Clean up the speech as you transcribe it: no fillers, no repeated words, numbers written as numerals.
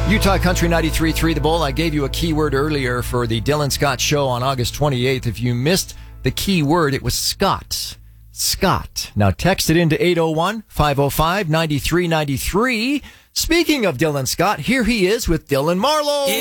Utah Country 93.3 The Bull. I gave you a keyword earlier for the Dylan Scott Show on August 28th. If you missed the keyword, it was Scott. Scott. Now text it into 801-505-9393. Speaking of Dylan Scott, here he is with Dylan Marlowe.